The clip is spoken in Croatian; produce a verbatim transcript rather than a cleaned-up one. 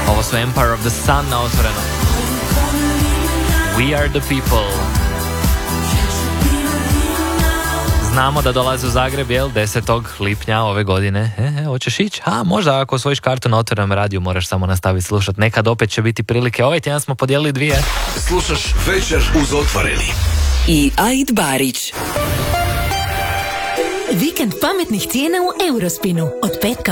Ovo su Empire of the Sun na Otvoreno. We are the people. Znamo da dolazi u Zagreb, jel, desetog lipnja ove godine. E, e, hoćeš ići? A, možda ako osvojiš kartu na Otvorenom radiju, moraš samo nastaviti slušati. Nekad opet će biti prilike. Ovaj tjedan smo podijelili dvije. Slušaš Večer uz Otvoreni. I Aid Barić. Vikend pametnih cijena u Eurospinu. Od petka